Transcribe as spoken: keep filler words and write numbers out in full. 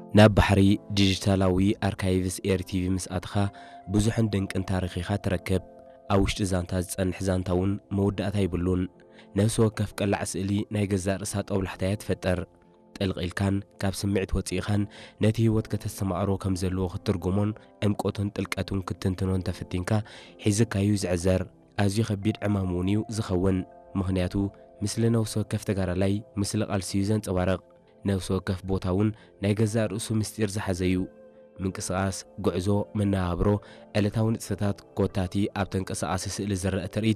ናብ ባሕሪ ዲጂታላዊ ኣርካይቭስ ኤርቲቪ ምስ ኣትኻ ብዙሕን ድንቅን ታሪኺኻ ትረክብ ኣብ ውሽጢ ዛንታ ዝጸንሕ ዛንታ እውን መወዳእታ ይብሉን ነፍሲ ወከፍ ቀላዕ ስእሊ ናይ ገዛእ ርእሳ ጦብላሕታያ ትፈጥር ጥልቂልካን ካብ ስምዒት ወፂኢኻን ነቲ ህይወት ከተስተማቕሮ ከም ዘለዎ ክትርጉሞን ዕምቆቱን ጥልቀቱን ክትንትኖን ተፈቲንካ ሒዝካዩ ዝዕዘር ኣዝዩ ከቢድ ዕማም እውን እዩ ዝኸውን ምክንያቱ ምስሊ ነፍሲ ወከፍ ተጋዳላይ ምስሊ ቃልሲዩ ዘንፀባርቕ ነፍሲ ወከፍ ቦታ እውን ናይ ገዛእ ርእሱ ምስጢር ዝሓዘ እዩ ምንቅስቓስ ጉዕዞ መነባብሮ ዕለታዊ ንጥፈታት ኮታቲ ኣብ ተንቀሳቓሲ ስእሊ ዝረአ ትርኢት